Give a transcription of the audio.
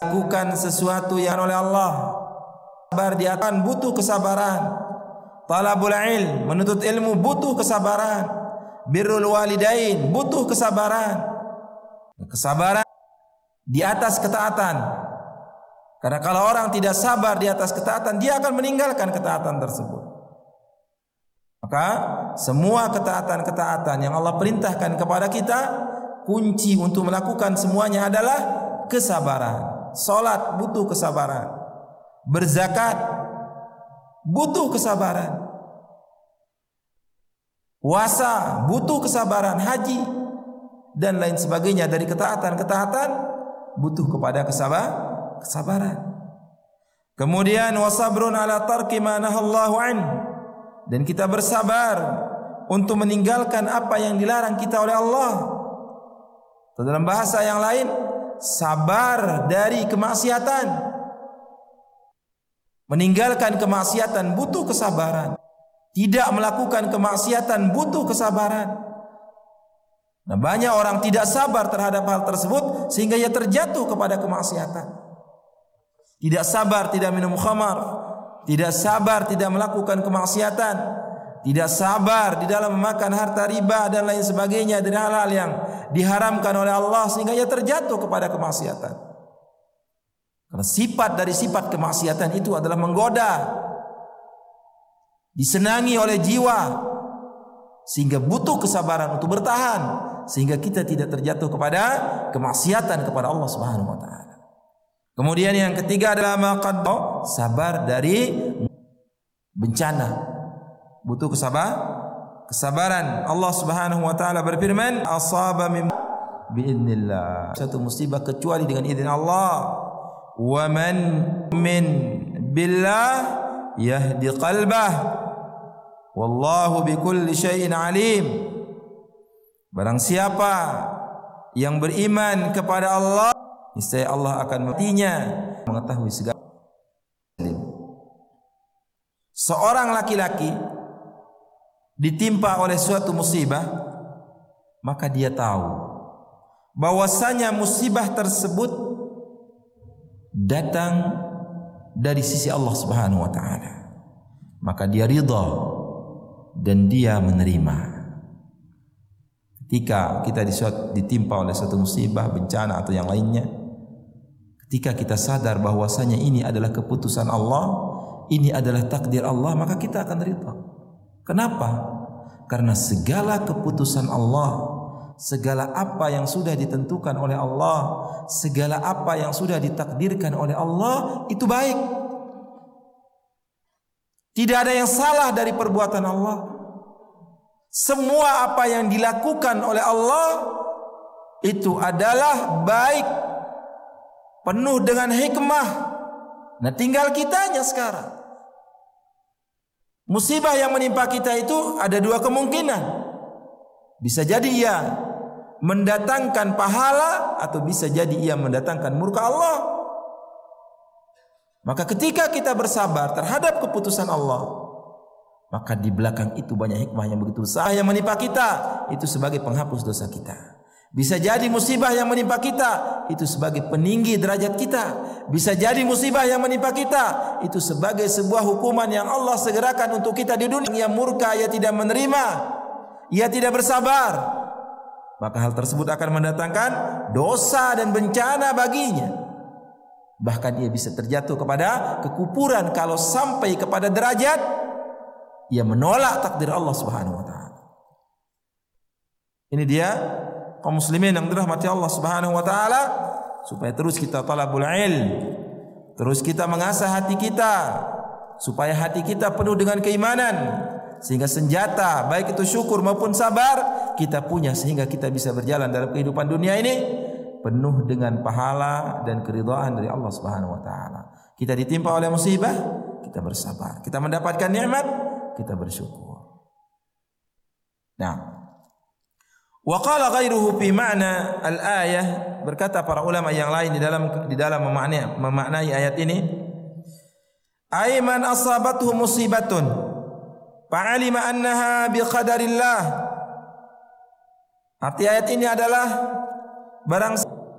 Lakukan sesuatu yang oleh Allah. Sabar di atas butuh kesabaran. Talabul ilm, menuntut ilmu butuh kesabaran. Birrul walidain butuh kesabaran. Kesabaran di atas ketaatan. Karena kalau orang tidak sabar di atas ketaatan, dia akan meninggalkan ketaatan tersebut. Maka semua ketaatan-ketaatan yang Allah perintahkan kepada kita, kunci untuk melakukan semuanya adalah kesabaran. Salat butuh kesabaran. Berzakat butuh kesabaran. Puasa butuh kesabaran. Haji dan lain sebagainya dari ketaatan-ketaatan butuh kepada kesabaran. Kemudian wasabrun ala tarki ma nahallahu an, dan kita bersabar untuk meninggalkan apa yang dilarang kita oleh Allah. Dalam bahasa yang lain, sabar dari kemaksiatan. Meninggalkan kemaksiatan butuh kesabaran. Tidak melakukan kemaksiatan butuh kesabaran. Nah, banyak orang tidak sabar terhadap hal tersebut sehingga ia terjatuh kepada kemaksiatan. Tidak sabar tidak minum khamar, tidak sabar tidak melakukan kemaksiatan, tidak sabar di dalam memakan harta riba dan lain sebagainya dari hal-hal yang diharamkan oleh Allah sehingga ia terjatuh kepada kemaksiatan. Karena sifat dari sifat kemaksiatan itu adalah menggoda, disenangi oleh jiwa, sehingga butuh kesabaran untuk bertahan, sehingga kita tidak terjatuh kepada kemaksiatan kepada Allah Subhanahu wa taala. Kemudian yang ketiga adalah maqadda, sabar dari bencana. Butuh kesabaran. Allah Subhanahu wa taala berfirman, asaba min biidznillah. Satu musibah kecuali dengan izin Allah. Wa man min billah yahdi qalbah. Wallahu bikulli syai'in alim. Barang siapa yang beriman kepada Allah, niscaya Allah akan mengetahui segala. Seorang laki-laki ditimpa oleh suatu musibah, maka dia tahu bahwasanya musibah tersebut datang dari sisi Allah Subhanahu wa taala. Maka dia ridha dan dia menerima. Ketika kita ditimpa oleh suatu musibah, bencana atau yang lainnya, ketika kita sadar bahwasanya ini adalah keputusan Allah, ini adalah takdir Allah, maka kita akan ridha. Kenapa? Karena segala keputusan Allah, segala apa yang sudah ditentukan oleh Allah, segala apa yang sudah ditakdirkan oleh Allah itu baik. Tidak ada yang salah dari perbuatan Allah. Semua apa yang dilakukan oleh Allah itu adalah baik, penuh dengan hikmah. Nah, tinggal kitanya sekarang. Musibah yang menimpa kita itu ada dua kemungkinan. Bisa jadi ia mendatangkan pahala atau bisa jadi ia mendatangkan murka Allah. Maka ketika kita bersabar terhadap keputusan Allah, maka di belakang itu banyak hikmah yang begitu besar yang menimpa kita, itu sebagai penghapus dosa kita. Bisa jadi musibah yang menimpa kita itu sebagai peninggi derajat kita. Bisa jadi musibah yang menimpa kita itu sebagai sebuah hukuman yang Allah segerakan untuk kita di dunia. Ia murka, ia tidak menerima, ia tidak bersabar, maka hal tersebut akan mendatangkan dosa dan bencana baginya. Bahkan ia bisa terjatuh kepada kekufuran kalau sampai kepada derajat ia menolak takdir Allah Subhanahu wa taala. Ini dia kaum muslimin yang dirahmati Allah Subhanahu wa taala, supaya terus kita talabul ilm, terus kita mengasah hati kita supaya hati kita penuh dengan keimanan, sehingga senjata baik itu syukur maupun sabar kita punya, sehingga kita bisa berjalan dalam kehidupan dunia ini penuh dengan pahala dan keridhaan dari Allah Subhanahu wa taala. Kita ditimpa oleh musibah, kita bersabar. Kita mendapatkan nikmat, kita bersyukur. Nah, wa qala ghairuhu fi ma'na al-ayah, berkata para ulama yang lain di dalam memaknai ayat ini, ay man asabathu musibatun fa'alima annaha biqadarillah. Arti ayat ini adalah barang